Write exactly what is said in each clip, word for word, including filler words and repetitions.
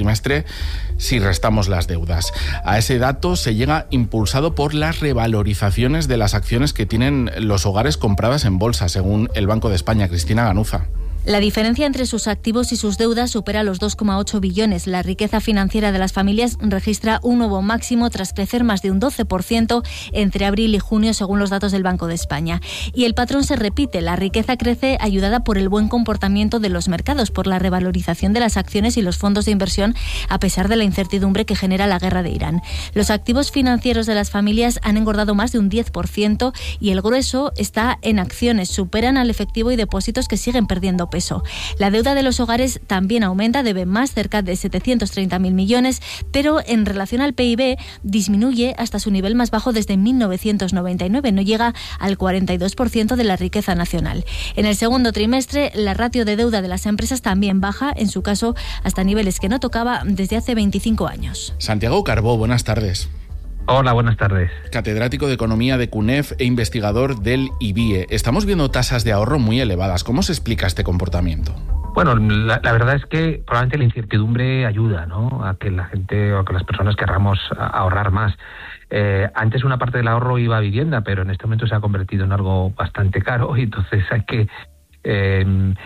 trimestre si restamos las deudas. A ese dato se llega impulsado por las revalorizaciones de las acciones que tienen los hogares compradas en bolsa, según el Banco de España. Cristina Ganuza. La diferencia entre sus activos y sus deudas supera los dos coma ocho billones. La riqueza financiera de las familias registra un nuevo máximo tras crecer más de un doce por ciento entre abril y junio, según los datos del Banco de España. Y el patrón se repite. La riqueza crece ayudada por el buen comportamiento de los mercados, por la revalorización de las acciones y los fondos de inversión, a pesar de la incertidumbre que genera la guerra de Irán. Los activos financieros de las familias han engordado más de un diez por ciento y el grueso está en acciones. Superan al efectivo y depósitos que siguen perdiendo peso. La deuda de los hogares también aumenta, debe más, cerca de setecientos treinta mil millones, pero en relación al P I B disminuye hasta su nivel más bajo desde mil novecientos noventa y nueve, no llega al cuarenta y dos por ciento de la riqueza nacional. En el segundo trimestre, la ratio de deuda de las empresas también baja, en su caso hasta niveles que no tocaba desde hace veinticinco años. Santiago Carbó, buenas tardes. Hola, buenas tardes. Catedrático de Economía de CUNEF e investigador del I B I E. Estamos viendo tasas de ahorro muy elevadas. ¿Cómo se explica este comportamiento? Bueno, la, la verdad es que probablemente la incertidumbre ayuda, ¿no?, a que la gente o a que las personas querramos ahorrar más. Eh, antes una parte del ahorro iba a vivienda, pero en este momento se ha convertido en algo bastante caro y entonces hay que eh,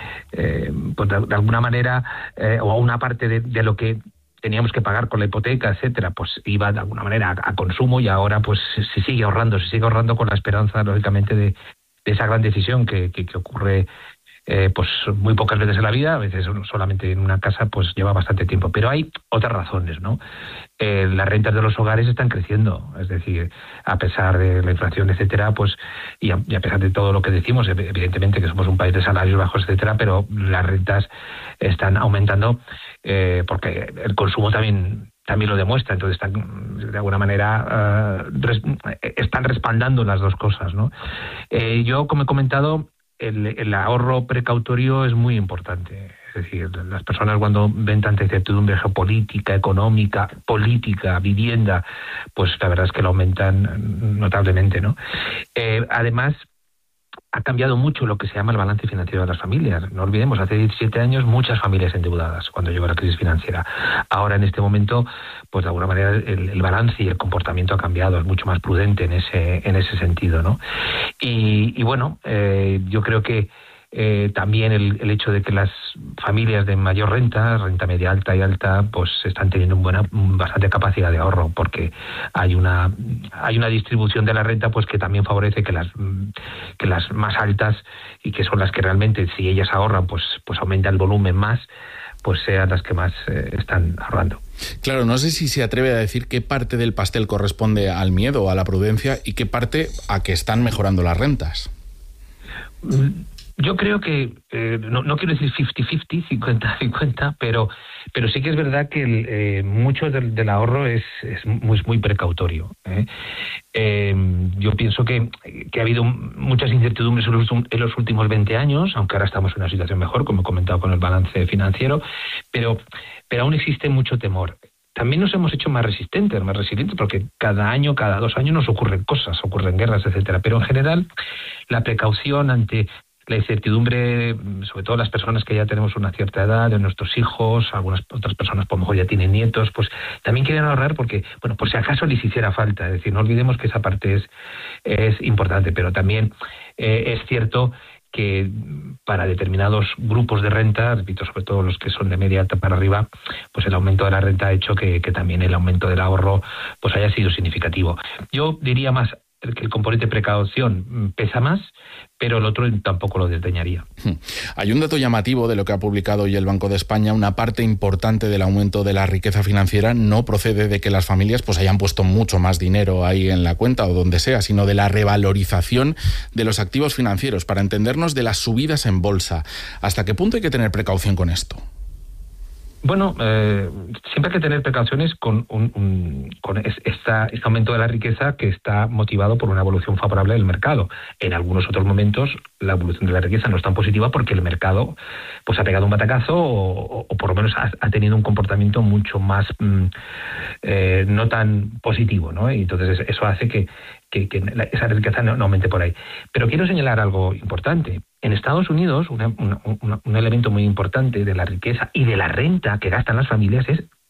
eh, pues de, de alguna manera eh, o una parte de, de lo que teníamos que pagar con la hipoteca, etcétera, pues iba de alguna manera a, a consumo y ahora pues se sigue ahorrando, se sigue ahorrando con la esperanza, lógicamente, de, de esa gran decisión que, que, que ocurre eh, pues muy pocas veces en la vida, a veces solamente en una casa, pues lleva bastante tiempo. Pero hay otras razones, ¿no? Eh, las rentas de los hogares están creciendo, es decir, a pesar de la inflación, etcétera, pues y a, y a pesar de todo lo que decimos, evidentemente que somos un país de salarios bajos, etcétera, pero las rentas están aumentando eh, porque el consumo también también lo demuestra, entonces están de alguna manera uh, res, están respaldando las dos cosas, ¿no? Eh, yo, como he comentado, el, el ahorro precautorio es muy importante. Es decir, las personas cuando ven tanta incertidumbre geopolítica, económica, política, vivienda, pues la verdad es que lo aumentan notablemente, ¿no? Eh, además, ha cambiado mucho lo que se llama el balance financiero de las familias. No olvidemos, hace diecisiete años muchas familias endeudadas cuando llegó la crisis financiera. Ahora, en este momento, pues de alguna manera el, el balance y el comportamiento ha cambiado, es mucho más prudente en ese en ese sentido, ¿no? Y, y bueno, eh, yo creo que Eh, también el, el hecho de que las familias de mayor renta, renta media alta y alta, pues están teniendo una buena, bastante capacidad de ahorro, porque hay una hay una distribución de la renta pues que también favorece que las que las más altas, y que son las que realmente, si ellas ahorran, pues pues aumenta el volumen más, pues sean las que más eh, están ahorrando. Claro, no sé si se atreve a decir qué parte del pastel corresponde al miedo o a la prudencia y qué parte a que están mejorando las rentas. Mm. Yo creo que, eh, no, no quiero decir cincuenta cincuenta, cincuenta cincuenta, pero pero sí que es verdad que el, eh, mucho del, del ahorro es, es muy, muy precautorio. ¿eh? Eh, yo pienso que, que ha habido muchas incertidumbres en los, en los últimos veinte años, aunque ahora estamos en una situación mejor, como he comentado con el balance financiero, pero, pero aún existe mucho temor. También nos hemos hecho más resistentes, más resilientes, porque cada año, cada dos años nos ocurren cosas, ocurren guerras, etcétera. Pero en general, la precaución ante la incertidumbre, sobre todo las personas que ya tenemos una cierta edad, de nuestros hijos, algunas otras personas por lo mejor ya tienen nietos, pues también quieren ahorrar porque, bueno, por si acaso les hiciera falta. Es decir, no olvidemos que esa parte es, es importante, pero también eh, es cierto que para determinados grupos de renta, repito, sobre todo los que son de media alta para arriba, pues el aumento de la renta ha hecho que, que también el aumento del ahorro pues haya sido significativo. Yo diría más que el componente precaución pesa más, pero el otro tampoco lo desdeñaría. Hay un dato llamativo de lo que ha publicado hoy el Banco de España. Una parte importante del aumento de la riqueza financiera no procede de que las familias pues hayan puesto mucho más dinero ahí en la cuenta o donde sea, sino de la revalorización de los activos financieros, para entendernos, de las subidas en bolsa. ¿Hasta qué punto hay que tener precaución con esto? Bueno, eh, siempre hay que tener precauciones con, un, un, con esta, este aumento de la riqueza que está motivado por una evolución favorable del mercado. En algunos otros momentos la evolución de la riqueza no es tan positiva porque el mercado pues ha pegado un batacazo o, o por lo menos ha, ha tenido un comportamiento mucho más mm, eh, no tan positivo, ¿no? Y entonces eso hace que, que, que esa riqueza no, no aumente por ahí. Pero quiero señalar algo importante. En Estados Unidos, una, una, una, un elemento muy importante de la riqueza y de la renta que gastan las familias es